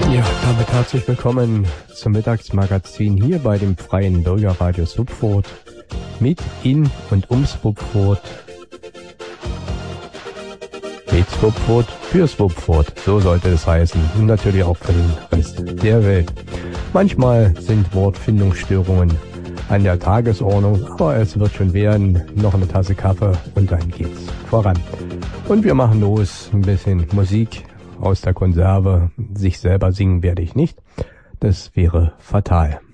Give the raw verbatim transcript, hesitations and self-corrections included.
Ja, damit herzlich willkommen zum Mittagsmagazin hier bei dem Freien Bürgerradio Swupfurt mit in und um Swupfurt. Mit Swupfurt für Swupfurt, so sollte es heißen. Und natürlich auch für den Rest der Welt. Manchmal sind Wortfindungsstörungen an der Tagesordnung, aber es wird schon werden. Noch eine Tasse Kaffee und dann geht's voran. Und wir machen los, ein bisschen Musik aus der Konserve. Sich selber singen werde ich nicht. Das wäre fatal.